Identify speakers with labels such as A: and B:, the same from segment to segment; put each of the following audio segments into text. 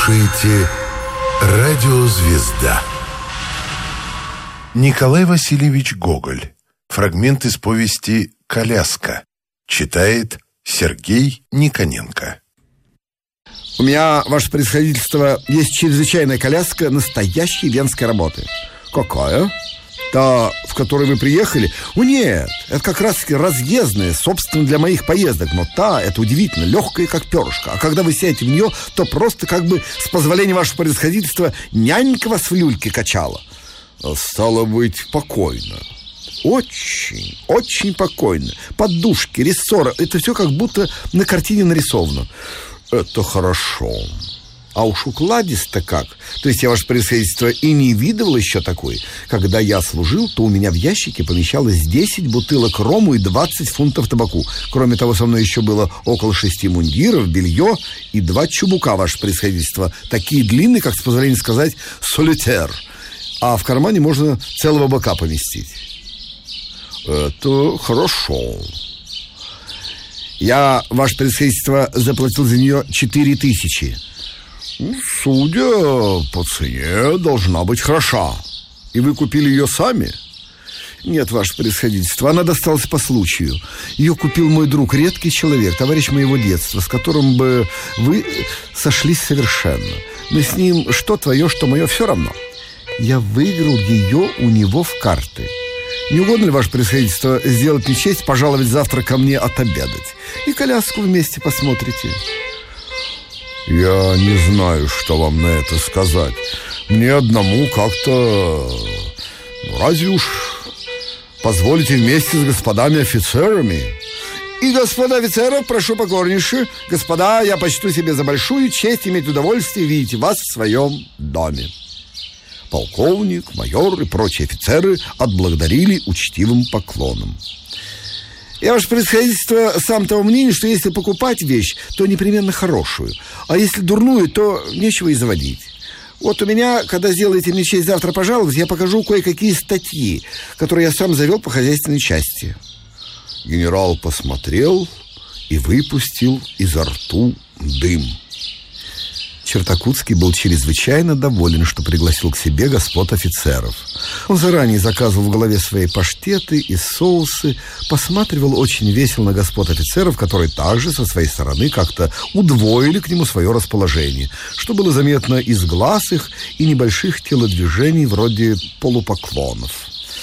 A: слушаете «Радио Звезда». Николай Васильевич Гоголь. Фрагмент из повести «Коляска». Читает Сергей Никоненко.
B: У меня, ваше превосходительство, есть чрезвычайная коляска настоящей венской работы. Какая? Та, в которой вы приехали? О, нет, это как раз разъездная, собственно, для моих поездок. Но та, это удивительно, легкая, как перышко. А когда вы сядете в нее, то просто как бы, с позволения вашего превосходительства, нянька вас в люльке качала. Стало быть, покойно. Очень, очень покойно. Подушки, рессоры, это все как будто на картине нарисовано. Это хорошо. А уж укладисто как. То есть я, ваше превосходительство, и не видывал еще такой. Когда я служил, то у меня в ящике помещалось 10 бутылок рому и 20 фунтов табаку. Кроме того, со мной еще было около 6 мундиров, белье и 2 чубука, ваше превосходительство. Такие длинные, как, с позволения сказать, солитер. А в кармане можно целого быка поместить. Это хорошо. Я, ваше превосходительство, заплатил за нее 4000. Судя по цене, должна быть хороша. И вы купили ее сами? Нет, ваше превосходительство, она досталась по случаю. Ее купил мой друг, редкий человек, товарищ моего детства, с которым бы вы сошлись совершенно. Мы с ним, что твое, что мое, все равно. Я выиграл ее у него в карты. Не угодно ли, ваше превосходительство, сделать мне честь пожаловать завтра ко мне отобедать? И коляску вместе посмотрите. Я не знаю, что вам на это сказать. Мне одному как-то... разве уж позволите вместе с господами офицерами? И господа офицеров, прошу покорнейше. Господа, я почту себе за большую честь иметь удовольствие видеть вас в своем доме. Полковник, майор и прочие офицеры отблагодарили учтивым поклоном. Я, ваше превосходительство, сам того мнения, что если покупать вещь, то непременно хорошую, а если дурную, то нечего и заводить. Вот у меня, когда сделаете мне честь завтра пожаловать, я покажу кое-какие статьи, которые я сам завел по хозяйственной части. Генерал посмотрел и выпустил изо рту дым. Чертакутский был чрезвычайно доволен, что пригласил к себе господ офицеров. Он заранее заказывал в голове свои паштеты и соусы, посматривал очень весело на господ офицеров, которые также со своей стороны как-то удвоили к нему свое расположение, что было заметно из глаз их и небольших телодвижений вроде полупоклонов.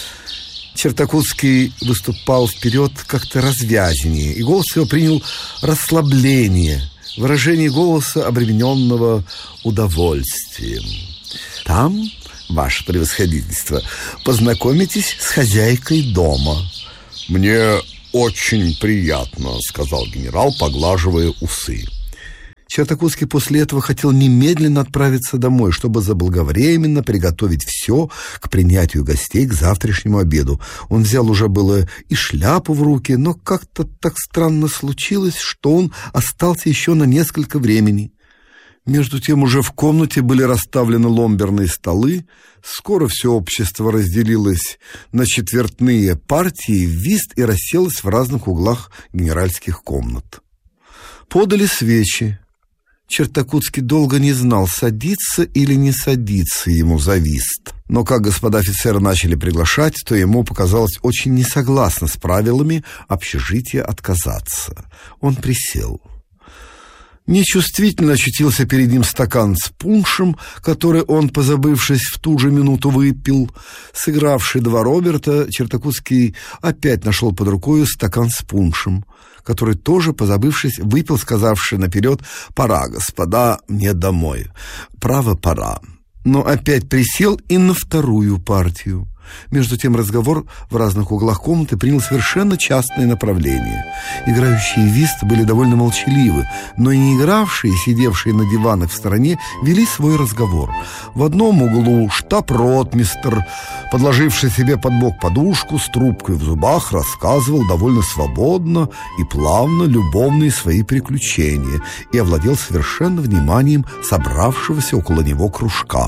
B: Чертакутский выступал вперед как-то развязнее, и голос его принял расслабление, выражение голоса, обремененного удовольствием. Там, ваше превосходительство, познакомитесь с хозяйкой дома. Мне очень приятно, сказал генерал, поглаживая усы. Чертакутский после этого хотел немедленно отправиться домой, чтобы заблаговременно приготовить все к принятию гостей к завтрашнему обеду. Он взял уже было и шляпу в руки, но как-то так странно случилось, что он остался еще на несколько времени. Между тем уже в комнате были расставлены ломберные столы. Скоро все общество разделилось на четвертные партии в вист и расселось в разных углах генеральских комнат. Подали свечи. Чертакутский долго не знал, садиться или не садиться ему за вист. Но как господа офицеры начали приглашать, то ему показалось очень несогласно с правилами общежития отказаться. Он присел. Нечувствительно очутился перед ним стакан с пуншем, который он, позабывшись, в ту же минуту выпил. Сыгравший 2 Роберта, Чертакутский опять нашел под рукою стакан с пуншем, который тоже, позабывшись, выпил, сказавши наперед: «Пора, господа, мне домой». Право, пора. Но опять присел и на вторую партию. Между тем разговор в разных углах комнаты принял совершенно частное направление. Играющие в вист были довольно молчаливы, но и не игравшие, сидевшие на диванах в стороне, вели свой разговор. В одном углу штаб-ротмистр, подложивший себе под бок подушку, с трубкой в зубах, рассказывал довольно свободно и плавно любовные свои приключения и овладел совершенно вниманием собравшегося около него кружка.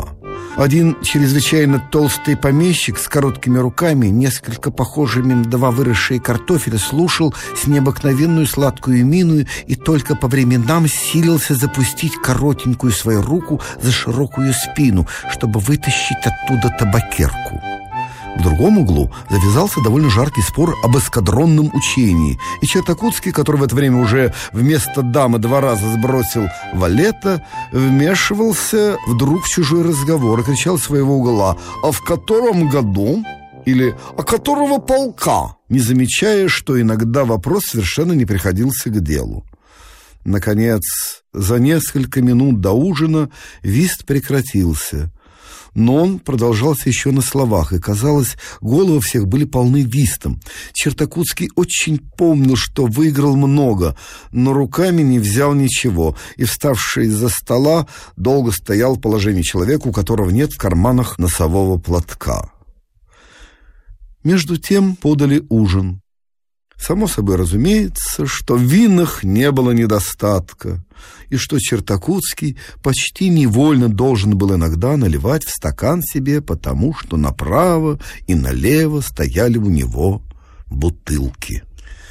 B: Один чрезвычайно толстый помещик с короткими руками, несколько похожими на два выросшие картофеля, слушал с необыкновенную сладкую миною и только по временам силился запустить коротенькую свою руку за широкую спину, чтобы вытащить оттуда табакерку. В другом углу завязался довольно жаркий спор об эскадронном учении, и Чертакутский, который в это время уже вместо дамы 2 раза сбросил валета, вмешивался вдруг в чужой разговор и кричал из своего угла: «А в котором году?» или «А которого полка?», не замечая, что иногда вопрос совершенно не приходился к делу. Наконец, за несколько минут до ужина вист прекратился, но он продолжался еще на словах, и, казалось, головы всех были полны вистом. Чертакутский очень помнил, что выиграл много, но руками не взял ничего, и, вставший из-за стола, долго стоял в положении человека, у которого нет в карманах носового платка. Между тем подали ужин. Само собой разумеется, что в винах не было недостатка, и что Чертакутский почти невольно должен был иногда наливать в стакан себе, потому что направо и налево стояли у него бутылки.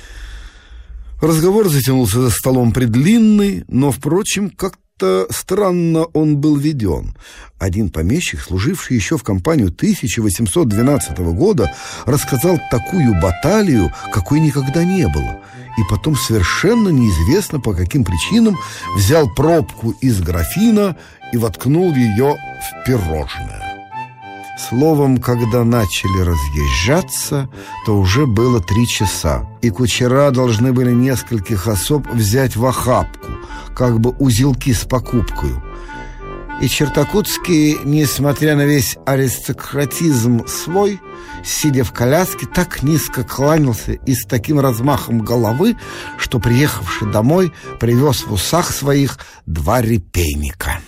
B: Разговор затянулся за столом предлинный, но, впрочем, как-то странно он был веден. Один помещик, служивший еще в кампанию 1812 года, рассказал такую баталию, какой никогда не было, и потом совершенно неизвестно по каким причинам взял пробку из графина и воткнул ее в пирожное. Словом, когда начали разъезжаться, то уже было 3 часа, и кучера должны были нескольких особ взять в охапку, как бы узелки с покупкою. И Чертакутский, несмотря на весь аристократизм свой, сидя в коляске, так низко кланялся и с таким размахом головы, что, приехавший домой, привез в усах своих 2 репейника.